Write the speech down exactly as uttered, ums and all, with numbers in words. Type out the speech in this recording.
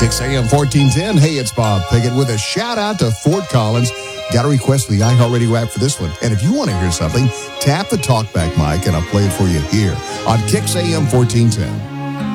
six a.m. fourteen ten. Hey, it's Bob Pickett with a shout out to Fort Collins. Got a request for the iHeartRadio app for this one. And if you want to hear something, tap the talkback mic and I'll play it for you here on Kix A M fourteen ten.